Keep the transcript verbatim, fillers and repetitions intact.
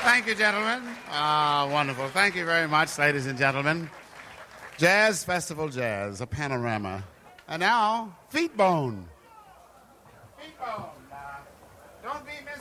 Thank you, gentlemen. Ah, wonderful. Thank you very much, ladies and gentlemen. Jazz Festival Jazz, a panorama. And now, Feet Bone. Feet Bone. Uh, don't be